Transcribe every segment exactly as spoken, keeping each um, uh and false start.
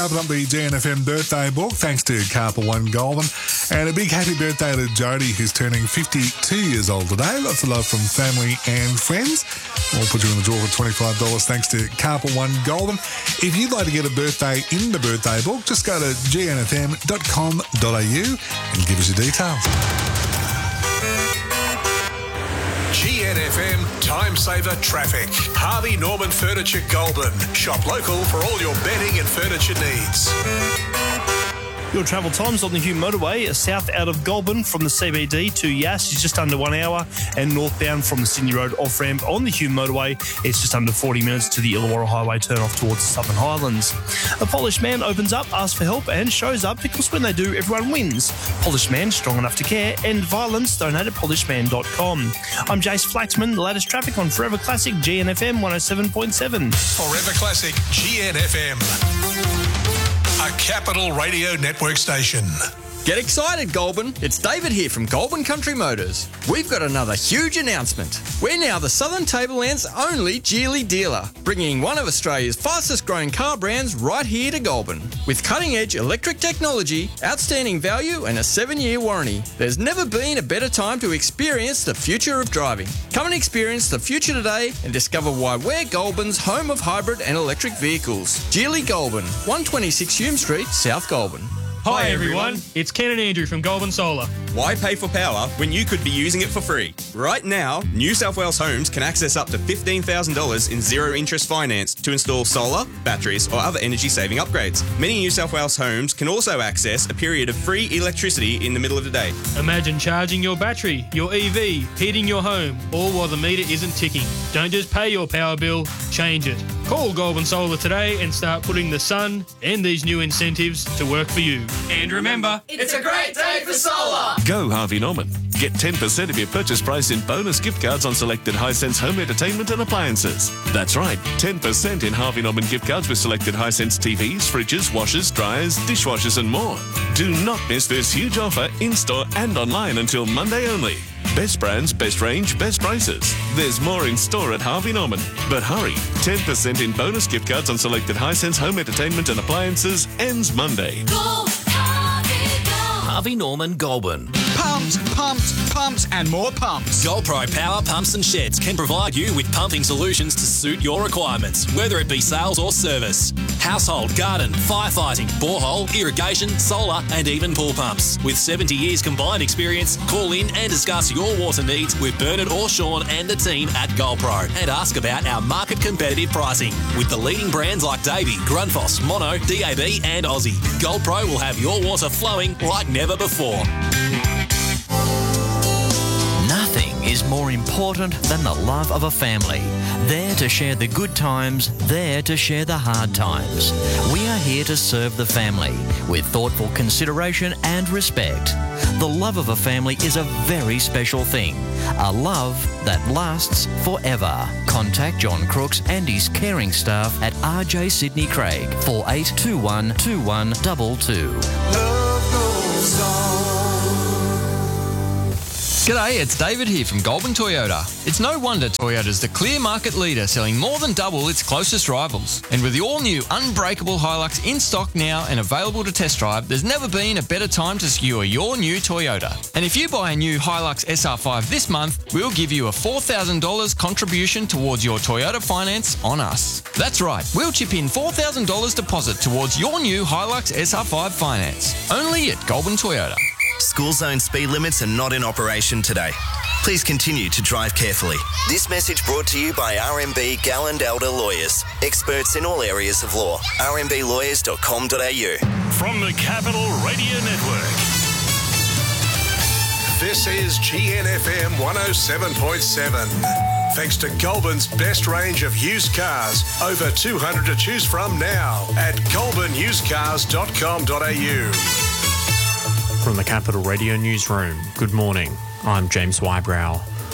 Open up the G N F M birthday book thanks to Carpal One Goulburn. And a big happy birthday to Jodie, who's turning fifty-two years old today. Lots of love from family and friends. We'll put you in the draw for twenty-five dollars thanks to Carpal One Goulburn. If you'd like to get a birthday in the birthday book, just go to g n f m dot com dot a u and give us your details. G N F M Time Saver Traffic. Harvey Norman Furniture Goulburn. Shop local for all your bedding and furniture needs. Your travel times on the Hume Motorway are south out of Goulburn from the C B D to Yass is just under one hour, and northbound from the Sydney Road off-ramp on the Hume Motorway, it's just under forty minutes to the Illawarra Highway turn-off towards the Southern Highlands. A Polished Man opens up, asks for help, and shows up because when they do, everyone wins. Polished Man, strong enough to care, and violence, donate at polished man dot com. I'm Jace Flaxman, the latest traffic on Forever Classic G N F M one oh seven point seven. Forever Classic G N F M. A Capital Radio Network station. Get excited, Goulburn. It's David here from Goulburn Country Motors. We've got another huge announcement. We're now the Southern Tableland's only Geely dealer, bringing one of Australia's fastest growing car brands right here to Goulburn. With cutting-edge electric technology, outstanding value and a seven-year warranty, there's never been a better time to experience the future of driving. Come and experience the future today and discover why we're Goulburn's home of hybrid and electric vehicles. Geely Goulburn, one twenty-six Hume Street, South Goulburn. Hi everyone, it's Ken and Andrew from Goulburn Solar. Why pay for power when you could be using it for free? Right now, New South Wales Homes can access up to fifteen thousand dollars in zero-interest finance to install solar, batteries or other energy-saving upgrades. Many New South Wales homes can also access a period of free electricity in the middle of the day. Imagine charging your battery, your E V, heating your home, all while the meter isn't ticking. Don't just pay your power bill, change it. Call Goulburn Solar today and start putting the sun and these new incentives to work for you. And remember, it's a great day for solar. Go Harvey Norman. Get ten percent of your purchase price in bonus gift cards on selected Hisense home entertainment and appliances. That's right, ten percent in Harvey Norman gift cards with selected Hisense T Vs, fridges, washers, dryers, dishwashers and more. Do not miss this huge offer in-store and online until Monday only. Best brands, best range, best prices. There's more in store at Harvey Norman. But hurry, ten percent in bonus gift cards on selected Hisense home entertainment and appliances ends Monday. Go, Harvey, go. Harvey Norman Goulburn. Pumps, pumps, pumps and more pumps. GoldPro Power Pumps and Sheds can provide you with pumping solutions to suit your requirements, whether it be sales or service. Household, garden, firefighting, borehole, irrigation, solar and even pool pumps. With seventy years combined experience, call in and discuss your water needs with Bernard or Sean and the team at GoldPro and ask about our market competitive pricing. With the leading brands like Davey, Grundfos, Mono, D A B and Aussie, GoldPro will have your water flowing like never before. Nothing is more important than the love of a family. There to share the good times, there to share the hard times. We are here to serve the family with thoughtful consideration and respect. The love of a family is a very special thing. A love that lasts forever. Contact John Crooks and his caring staff at R J Sydney Craig, four eight two one two one two two. Love goes on. G'day, it's David here from Goulburn Toyota. It's no wonder Toyota's the clear market leader, selling more than double its closest rivals. And with the all-new unbreakable Hilux in stock now and available to test drive, there's never been a better time to secure your new Toyota. And if you buy a new Hilux S R five this month, we'll give you a four thousand dollars contribution towards your Toyota finance on us. That's right, we'll chip in four thousand dollars deposit towards your new Hilux S R five finance. Only at Goulburn Toyota. School zone speed limits are not in operation today. Please continue to drive carefully. This message brought to you by R M B Galland Elder Lawyers, experts in all areas of law. r m b lawyers dot com dot a u. From the Capital Radio Network. This is G N F M one oh seven point seven. Thanks to Goulburn's best range of used cars. Over two hundred to choose from now at goulburn used cars dot com dot a u. From the Capital Radio Newsroom, good morning. I'm James Wybrow.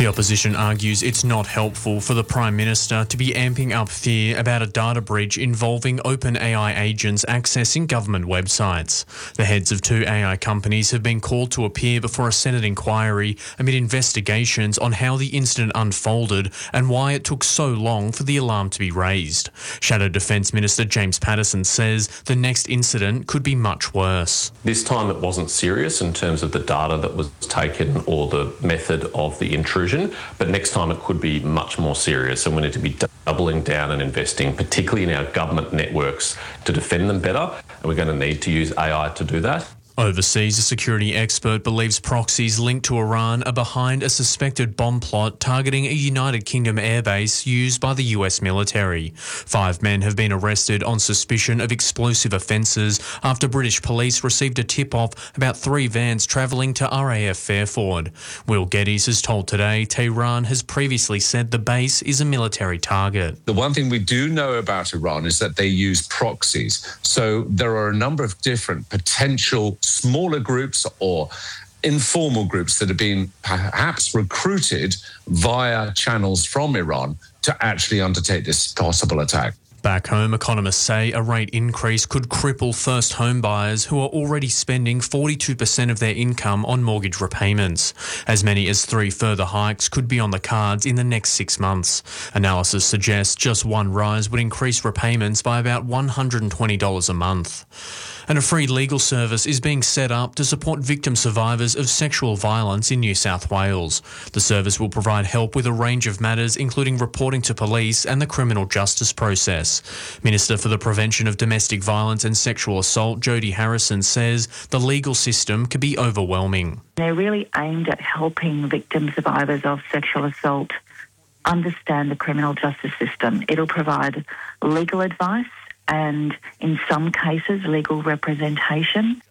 The opposition argues it's not helpful for the Prime Minister to be amping up fear about a data breach involving OpenAI agents accessing government websites. The heads of two A I companies have been called to appear before a Senate inquiry amid investigations on how the incident unfolded and why it took so long for the alarm to be raised. Shadow Defence Minister James Patterson says the next incident could be much worse. This time it wasn't serious in terms of the data that was taken or the method of the intrusion. But next time it could be much more serious, and we need to be doubling down and investing, particularly in our government networks, to defend them better, and we're going to need to use A I to do that. Overseas, a security expert believes proxies linked to Iran are behind a suspected bomb plot targeting a United Kingdom airbase used by the U S military. Five men have been arrested on suspicion of explosive offences after British police received a tip-off about three vans travelling to R A F Fairford. Will Geddes has told Today Tehran has previously said the base is a military target. The one thing we do know about Iran is that they use proxies. So there are a number of different potential smaller groups or informal groups that have been perhaps recruited via channels from Iran to actually undertake this possible attack. Back home, economists say a rate increase could cripple first home buyers who are already spending forty-two percent of their income on mortgage repayments. As many as three further hikes could be on the cards in the next six months. Analysis suggests just one rise would increase repayments by about one hundred twenty dollars a month. And a free legal service is being set up to support victim survivors of sexual violence in New South Wales. The service will provide help with a range of matters, including reporting to police and the criminal justice process. Minister for the Prevention of Domestic Violence and Sexual Assault, Jodie Harrison, says the legal system could be overwhelming. They're really aimed at helping victim survivors of sexual assault understand the criminal justice system. It'll provide legal advice and, in some cases, legal representation.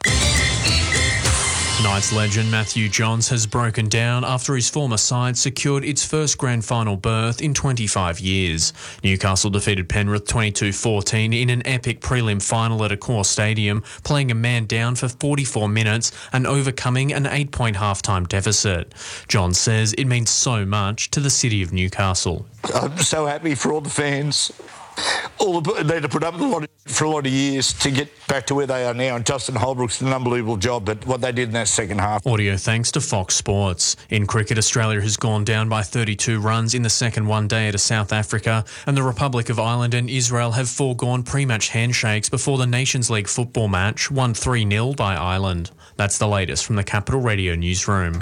Knights legend Matthew Johns has broken down after his former side secured its first grand final berth in twenty-five years. Newcastle defeated Penrith twenty-two fourteen in an epic prelim final at Accor Stadium, playing a man down for forty-four minutes and overcoming an eight-point halftime deficit. Johns says it means so much to the city of Newcastle. I'm so happy for all the fans. All the, they had to put up a lot of, for a lot of years to get back to where they are now, and Justin Holbrook's did an unbelievable job, but what they did in that second half. Audio thanks to Fox Sports. In cricket, Australia has gone down by thirty-two runs in the second one-day to South Africa, and the Republic of Ireland and Israel have foregone pre-match handshakes before the Nations League football match, won three nil by Ireland. That's the latest from the Capital Radio newsroom.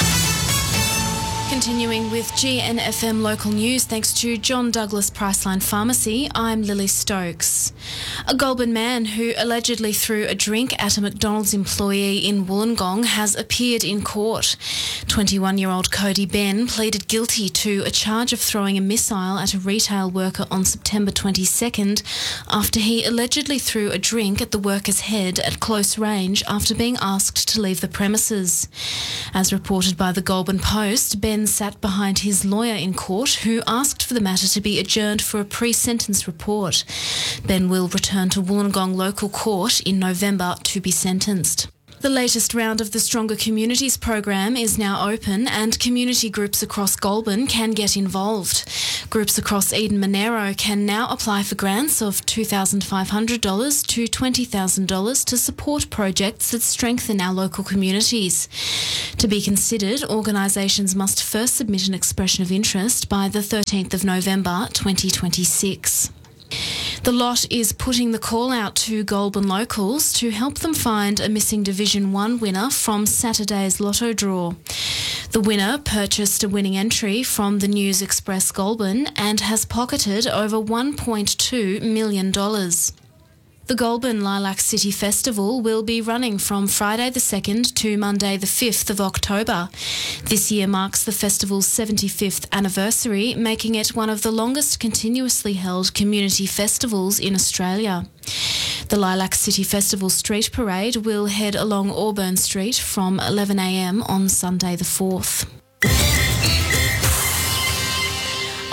Continuing with G N F M local news, thanks to John Douglas Priceline Pharmacy, I'm Lily Stokes. A Goulburn man who allegedly threw a drink at a McDonald's employee in Wollongong has appeared in court. twenty-one-year-old Cody Ben pleaded guilty to a charge of throwing a missile at a retail worker on September twenty-second after he allegedly threw a drink at the worker's head at close range after being asked to leave the premises. As reported by the Goulburn Post, Ben sat behind his lawyer in court, who asked for the matter to be adjourned for a pre-sentence report. Ben will return to Wollongong local court in November to be sentenced. The latest round of the Stronger Communities program is now open, and community groups across Goulburn can get involved. Groups across Eden Monaro can now apply for grants of two thousand five hundred dollars to twenty thousand dollars to support projects that strengthen our local communities. To be considered, organisations must first submit an expression of interest by the thirteenth of November twenty twenty-six. The lot is putting the call out to Goulburn locals to help them find a missing Division one winner from Saturday's lotto draw. The winner purchased a winning entry from the News Express Goulburn and has pocketed over one point two million dollars. The Goulburn Lilac City Festival will be running from Friday the second to Monday the fifth of October. This year marks the festival's seventy-fifth anniversary, making it one of the longest continuously held community festivals in Australia. The Lilac City Festival Street Parade will head along Auburn Street from eleven a m on Sunday the fourth.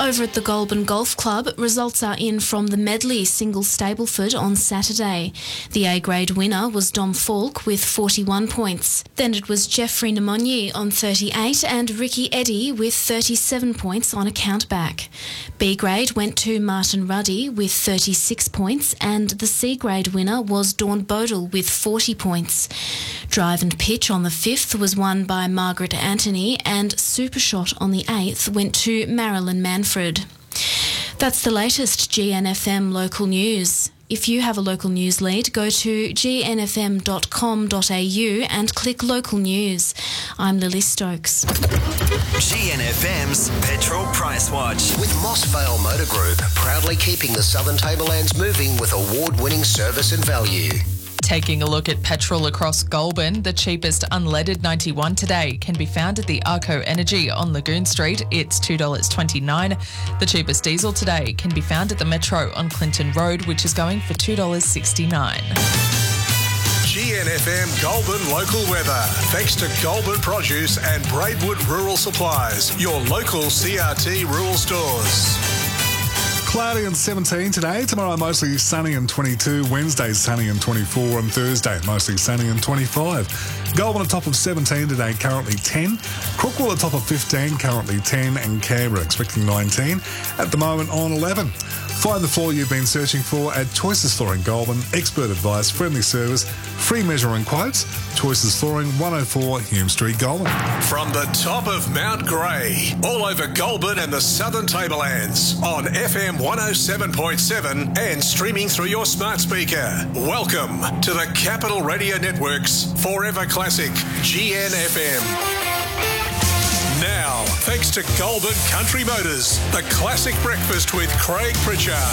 Over at the Goulburn Golf Club, results are in from the Medley Single Stableford on Saturday. The A-grade winner was Dom Falk with forty-one points. Then it was Jeffrey Nemonyi on thirty-eight and Ricky Eddy with thirty-seven points on a countback. B-grade went to Martin Ruddy with thirty-six points and the C-grade winner was Dawn Bodle with forty points. Drive and pitch on the fifth was won by Margaret Anthony and Supershot on the eighth went to Marilyn Manfred. That's the latest G N F M local news. If you have a local news lead, go to g n f m dot com dot a u and click local news. I'm Lily Stokes. G N F M's Petrol Price Watch. With Moss Vale Motor Group, proudly keeping the Southern Tablelands moving with award-winning service and value. Taking a look at petrol across Goulburn, the cheapest unleaded ninety-one today can be found at the Arco Energy on Lagoon Street. It's two dollars twenty-nine. The cheapest diesel today can be found at the Metro on Clinton Road, which is going for two dollars sixty-nine. G N F M Goulburn local weather. Thanks to Goulburn Produce and Braidwood Rural Supplies, your local C R T rural stores. Cloudy and seventeen today. Tomorrow mostly sunny and twenty-two. Wednesday sunny and twenty-four. And Thursday mostly sunny and twenty-five. Goulburn a top of seventeen today, currently ten. Crookwell a top of fifteen, currently ten. And Canberra expecting nineteen. At the moment on eleven. Find the floor you've been searching for at Choices Flooring Goulburn. Expert advice, friendly service, free measuring quotes. Choices Flooring, one oh four Hume Street, Goulburn. From the top of Mount Grey, all over Goulburn and the Southern Tablelands, on F M one oh seven point seven and streaming through your smart speaker. Welcome to the Capital Radio Network's Forever Classic G N F M. Now, thanks to Goulburn Country Motors, the classic breakfast with Craig Pritchard.